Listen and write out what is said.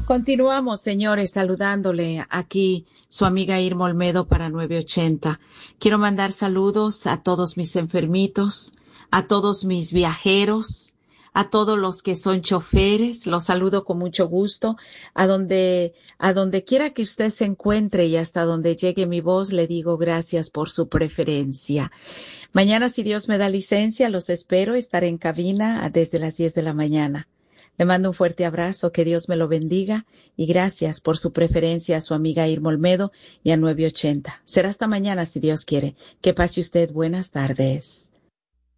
Continuamos, señores, saludándole aquí su amiga Irma Olmedo para 980. Quiero mandar saludos a todos mis enfermitos, a todos mis viajeros, a todos los que son choferes. Los saludo con mucho gusto. A donde quiera que usted se encuentre y hasta donde llegue mi voz, le digo gracias por su preferencia. Mañana, si Dios me da licencia, los espero. Estaré en cabina desde las 10 de la mañana. Le mando un fuerte abrazo, que Dios me lo bendiga y gracias por su preferencia a su amiga Irma Olmedo y a 980. Será hasta mañana si Dios quiere. Que pase usted buenas tardes.